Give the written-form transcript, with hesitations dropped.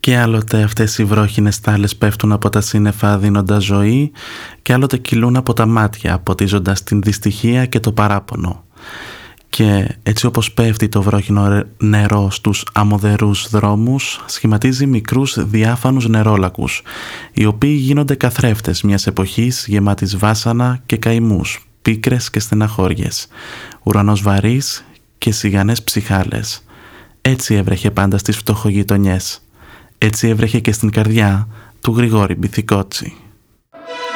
Και άλλοτε αυτές οι βρόχινες στάλες πέφτουν από τα σύννεφα δίνοντας ζωή και άλλοτε κυλούν από τα μάτια ποτίζοντας την δυστυχία και το παράπονο. Και έτσι όπως πέφτει το βρόχινο νερό στους αμμωδερούς δρόμους, σχηματίζει μικρούς διάφανους νερόλακους, οι οποίοι γίνονται καθρέφτες μιας εποχής γεμάτης βάσανα και καημούς, πίκρες και στεναχώριες, ουρανός βαρύς και σιγανές ψυχάλες. Έτσι έβρεχε πάντα στις φτωχογειτονιές. Έτσι έβρεχε και στην καρδιά του Γρηγόρη Μπιθικότσι.